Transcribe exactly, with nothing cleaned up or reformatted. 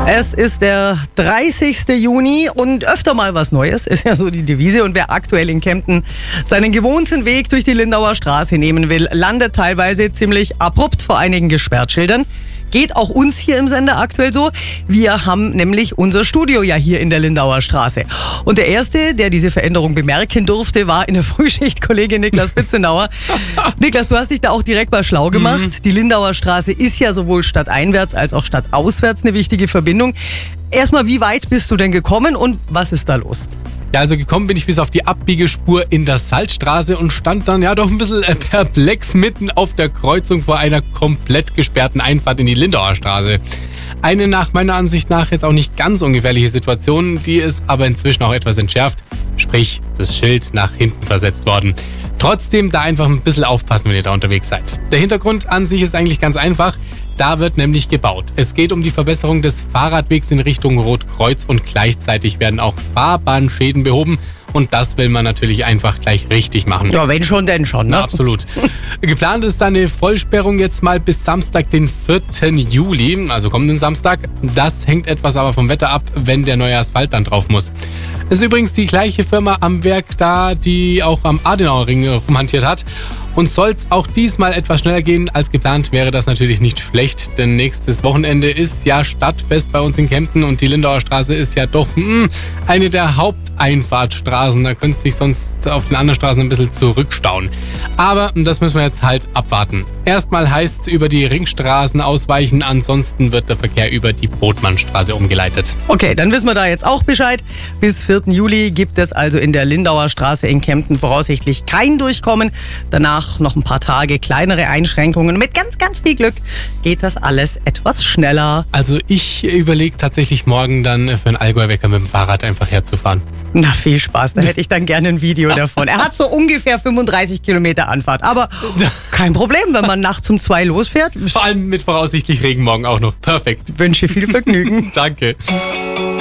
Es ist der dreißigste Juni und öfter mal was Neues, ist ja so die Devise. Und wer aktuell in Kempten seinen gewohnten Weg durch die Lindauer Straße nehmen will, landet teilweise ziemlich abrupt vor einigen Gesperrtschildern. Geht auch uns hier im Sender aktuell so. Wir haben nämlich unser Studio ja hier in der Lindauer Straße. Und der Erste, der diese Veränderung bemerken durfte, war in der Frühschicht Kollege Niklas Bitzenauer. Niklas, du hast dich da auch direkt mal schlau gemacht. Mhm. Die Lindauer Straße ist ja sowohl stadteinwärts als auch stadtauswärts eine wichtige Verbindung. Erstmal, wie weit bist du denn gekommen und was ist da los? Ja, also gekommen bin ich bis auf die Abbiegespur in der Salzstraße und stand dann ja doch ein bisschen perplex mitten auf der Kreuzung vor einer komplett gesperrten Einfahrt in die Lindauer Straße. Eine nach meiner Ansicht nach jetzt auch nicht ganz ungefährliche Situation, die ist aber inzwischen auch etwas entschärft, sprich das Schild nach hinten versetzt worden. Trotzdem da einfach ein bisschen aufpassen, wenn ihr da unterwegs seid. Der Hintergrund an sich ist eigentlich ganz einfach. Da wird nämlich gebaut. Es geht um die Verbesserung des Fahrradwegs in Richtung Rotkreuz und gleichzeitig werden auch Fahrbahnschäden behoben. Und das will man natürlich einfach gleich richtig machen. Ja, wenn schon, denn schon, ne? Na, absolut. Geplant ist dann eine Vollsperrung jetzt mal bis Samstag, den vierten Juli, also kommenden Samstag. Das hängt etwas aber vom Wetter ab, wenn der neue Asphalt dann drauf muss. Es ist übrigens die gleiche Firma am Werk da, die auch am Adenauerring rumhantiert hat. Und soll es auch diesmal etwas schneller gehen als geplant, wäre das natürlich nicht schlecht, denn nächstes Wochenende ist ja Stadtfest bei uns in Kempten und die Lindauer Straße ist ja doch mh, eine der Haupteinfahrtsstraßen. Da könnte es sich sonst auf den anderen Straßen ein bisschen zurückstauen. Aber das müssen wir jetzt halt abwarten. Erstmal heißt es über die Ringstraßen ausweichen, ansonsten wird der Verkehr über die Brodmannstraße umgeleitet. Okay, dann wissen wir da jetzt auch Bescheid. Bis vierten Juli gibt es also in der Lindauer Straße in Kempten voraussichtlich kein Durchkommen. Danach noch ein paar Tage kleinere Einschränkungen. Mit ganz, ganz viel Glück geht das alles etwas schneller. Also ich überlege tatsächlich morgen dann für einen Allgäuwecker mit dem Fahrrad einfach herzufahren. Na, viel Spaß. Da hätte ich dann gerne ein Video davon. Er hat so ungefähr fünfunddreißig Kilometer Anfahrt. Aber kein Problem, wenn man nachts um zwei losfährt. Vor allem mit voraussichtlich Regen morgen auch noch. Perfekt. Wünsche viel Vergnügen. Danke.